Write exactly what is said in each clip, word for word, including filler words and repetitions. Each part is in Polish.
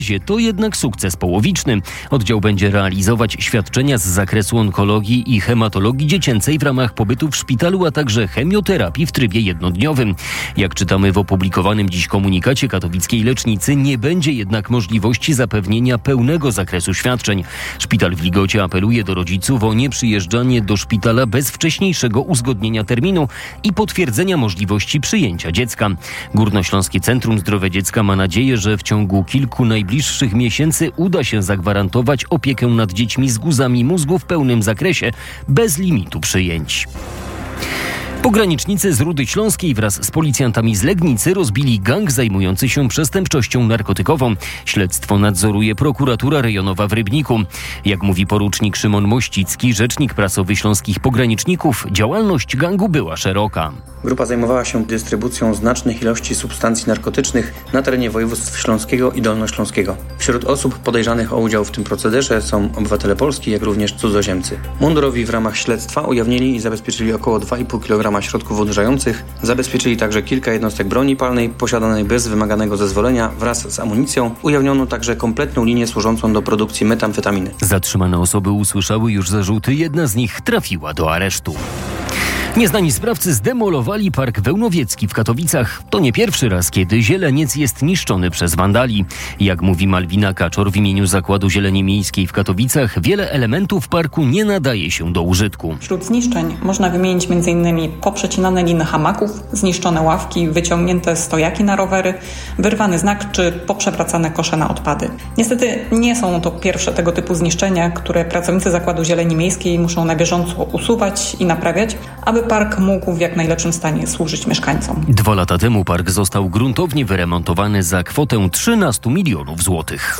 To jednak sukces połowiczny. Oddział będzie realizować świadczenia z zakresu onkologii i hematologii dziecięcej w ramach pobytu w szpitalu, a także chemioterapii w trybie jednodniowym. Jak czytamy w opublikowanym dziś komunikacie katowickiej lecznicy, nie będzie jednak możliwości zapewnienia pełnego zakresu świadczeń. Szpital w Ligocie apeluje do rodziców o nieprzyjeżdżanie do szpitala bez wcześniejszego uzgodnienia terminu i potwierdzenia możliwości przyjęcia dziecka. Górnośląskie Centrum Zdrowia Dziecka ma nadzieję, że w ciągu kilku najbliższych bliższych miesięcy uda się zagwarantować opiekę nad dziećmi z guzami mózgu w pełnym zakresie, bez limitu przyjęć. Pogranicznicy z Rudy Śląskiej wraz z policjantami z Legnicy rozbili gang zajmujący się przestępczością narkotykową. Śledztwo nadzoruje prokuratura rejonowa w Rybniku. Jak mówi porucznik Szymon Mościcki, rzecznik prasowy śląskich pograniczników, działalność gangu była szeroka. Grupa zajmowała się dystrybucją znacznych ilości substancji narkotycznych na terenie województw śląskiego i dolnośląskiego. Wśród osób podejrzanych o udział w tym procederze są obywatele Polski, jak również cudzoziemcy. Mundurowi w ramach śledztwa ujawnili i zabezpieczyli około dwa i pół kilograma środków odurzających, zabezpieczyli także kilka jednostek broni palnej posiadanej bez wymaganego zezwolenia wraz z amunicją. Ujawniono także kompletną linię służącą do produkcji metamfetaminy. Zatrzymane osoby usłyszały już zarzuty, jedna z nich trafiła do aresztu. Nieznani sprawcy zdemolowali park Wełnowiecki w Katowicach. To nie pierwszy raz, kiedy zieleniec jest niszczony przez wandali. Jak mówi Malwina Kaczor w imieniu Zakładu Zieleni Miejskiej w Katowicach, wiele elementów parku nie nadaje się do użytku. Wśród zniszczeń można wymienić między innymi poprzecinane liny hamaków, zniszczone ławki, wyciągnięte stojaki na rowery, wyrwany znak czy poprzewracane kosze na odpady. Niestety nie są to pierwsze tego typu zniszczenia, które pracownicy Zakładu Zieleni Miejskiej muszą na bieżąco usuwać i naprawiać, aby park mógł w jak najlepszym stanie służyć mieszkańcom. Dwa lata temu park został gruntownie wyremontowany za kwotę trzynastu milionów złotych.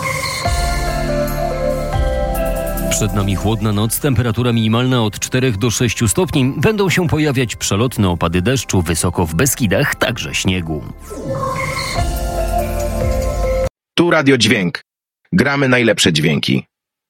Przed nami chłodna noc, temperatura minimalna od czterech do sześciu stopni. Będą się pojawiać przelotne opady deszczu, wysoko w Beskidach, także śniegu. Tu Radio Dźwięk. Gramy najlepsze dźwięki.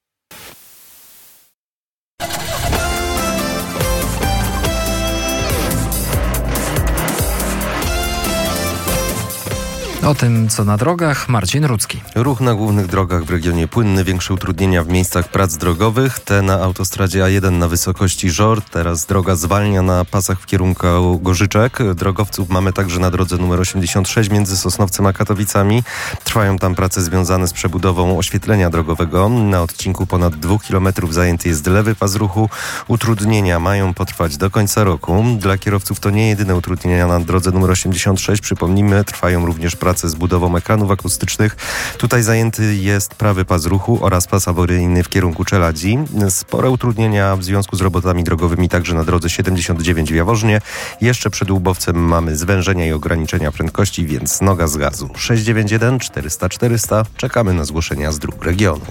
O tym, co na drogach, Marcin Rudzki. Ruch na głównych drogach w regionie płynny, większe utrudnienia w miejscach prac drogowych. Te na autostradzie A jeden na wysokości Żor. Teraz droga zwalnia na pasach w kierunku Gorzyczek. Drogowców mamy także na drodze numer osiemdziesiąt sześć między Sosnowcem a Katowicami. Trwają tam prace związane z przebudową oświetlenia drogowego. Na odcinku ponad dwóch kilometrów zajęty jest lewy pas ruchu. Utrudnienia mają potrwać do końca roku. Dla kierowców to nie jedyne utrudnienia na drodze numer osiemdziesiąt sześć. Przypomnijmy, trwają również prace z budową ekranów akustycznych. Tutaj zajęty jest prawy pas ruchu oraz pas awaryjny w kierunku Czeladzi. Spore utrudnienia w związku z robotami drogowymi także na drodze siedemdziesiąt dziewięć w Jaworznie. Jeszcze przed Łubowcem mamy zwężenia i ograniczenia prędkości, więc noga z gazu. sześć dziewięć jeden czterysta czterysta. Czekamy na zgłoszenia z dróg regionu.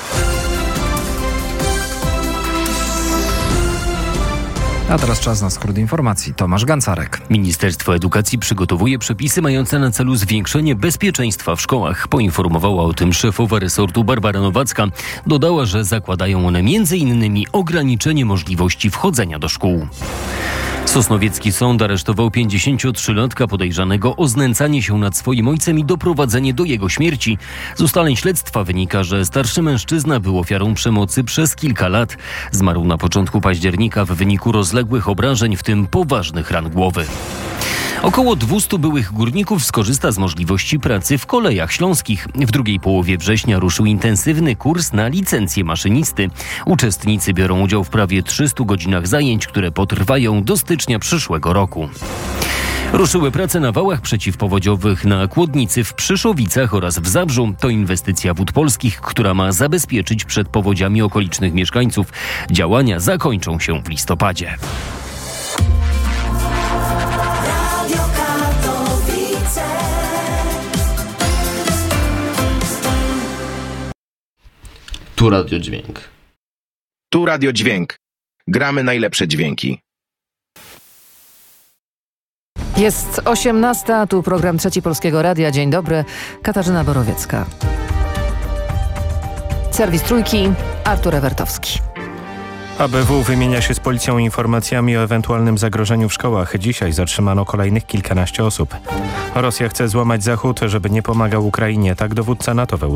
A teraz czas na skrót informacji. Tomasz Gancarek. Ministerstwo Edukacji przygotowuje przepisy mające na celu zwiększenie bezpieczeństwa w szkołach. Poinformowała o tym szefowa resortu Barbara Nowacka. Dodała, że zakładają one między innymi ograniczenie możliwości wchodzenia do szkół. Sosnowiecki sąd aresztował pięćdziesięciotrzylatka podejrzanego o znęcanie się nad swoim ojcem i doprowadzenie do jego śmierci. Z ustaleń śledztwa wynika, że starszy mężczyzna był ofiarą przemocy przez kilka lat. Zmarł na początku października w wyniku rozległych obrażeń, w tym poważnych ran głowy. Około dwustu byłych górników skorzysta z możliwości pracy w Kolejach Śląskich. W drugiej połowie września ruszył intensywny kurs na licencję maszynisty. Uczestnicy biorą udział w prawie trzystu godzinach zajęć, które potrwają do stycznia przyszłego roku. Ruszyły prace na wałach przeciwpowodziowych na Kłodnicy w Przyszowicach oraz w Zabrzu. To inwestycja Wód Polskich, która ma zabezpieczyć przed powodziami okolicznych mieszkańców. Działania zakończą się w listopadzie. Tu Radio Dźwięk. Tu Radio Dźwięk. Gramy najlepsze dźwięki. Jest osiemnasta, a tu program Trzeci Polskiego Radia. Dzień dobry, Katarzyna Borowiecka. Serwis Trójki, Artur Ewertowski. A B W wymienia się z policją informacjami o ewentualnym zagrożeniu w szkołach. Dzisiaj zatrzymano kolejnych kilkanaście osób. Rosja chce złamać Zachód, żeby nie pomagał Ukrainie. Tak dowódca NATO w Europie.